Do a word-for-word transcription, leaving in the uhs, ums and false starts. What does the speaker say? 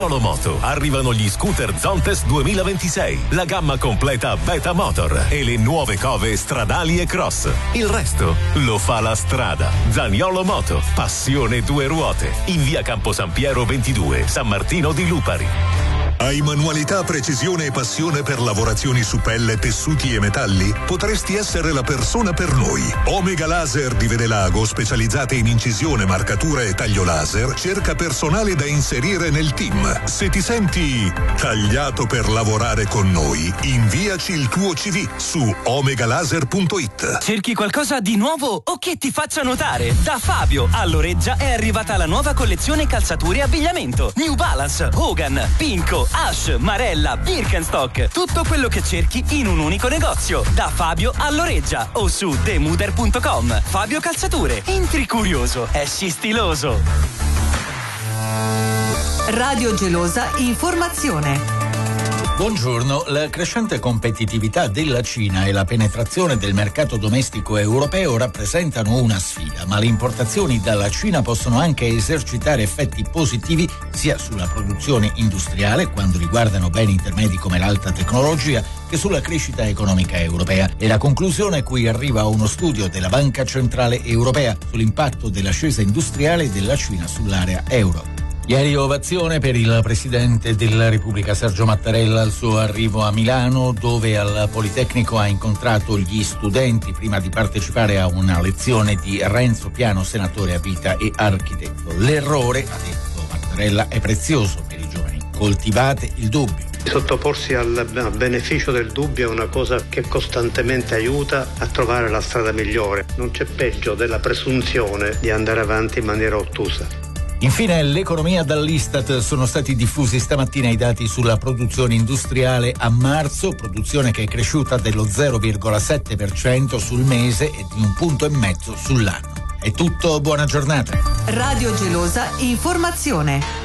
Moto arrivano gli scooter Zontes duemilaventisei, la gamma completa Beta Motor e le nuove cove stradali e cross. Il resto lo fa la strada. Zaniolo Moto, passione due ruote, in via Campo San Piero ventidue, San Martino di Lupari. Hai manualità, precisione e passione per lavorazioni su pelle, tessuti e metalli? Potresti essere la persona per noi. Omega Laser di Vedelago, specializzate in incisione, marcatura e taglio laser, cerca personale da inserire nel team. Se ti senti tagliato per lavorare con noi, inviaci il tuo C V su omegalaser punto it. Cerchi qualcosa di nuovo o che ti faccia notare? Da Fabio a Loreggia è arrivata la nuova collezione calzature e abbigliamento. New Balance, Hogan, Pinco, Ash, Marella, Birkenstock, tutto quello che cerchi in un unico negozio. Da Fabio a Loreggia o su demuder punto com. Fabio Calzature, entri curioso, esci stiloso. Radio Gelosa Informazione. Buongiorno, la crescente competitività della Cina e la penetrazione del mercato domestico europeo rappresentano una sfida, ma le importazioni dalla Cina possono anche esercitare effetti positivi sia sulla produzione industriale, quando riguardano beni intermedi come l'alta tecnologia, che sulla crescita economica europea. È la conclusione a cui arriva uno studio della Banca Centrale Europea sull'impatto dell'ascesa industriale della Cina sull'area euro. Ieri ovazione per il Presidente della Repubblica Sergio Mattarella al suo arrivo a Milano, dove al Politecnico ha incontrato gli studenti prima di partecipare a una lezione di Renzo Piano, senatore a vita e architetto. L'errore, ha detto Mattarella, è prezioso per i giovani. Coltivate il dubbio. Sottoporsi al beneficio del dubbio è una cosa che costantemente aiuta a trovare la strada migliore. Non c'è peggio della presunzione di andare avanti in maniera ottusa. Infine, l'economia dall'Istat. Sono stati diffusi stamattina i dati sulla produzione industriale a marzo, produzione che è cresciuta dello zero virgola sette per cento sul mese e di un punto e mezzo sull'anno. È tutto, buona giornata. Radio Gelosa Informazione.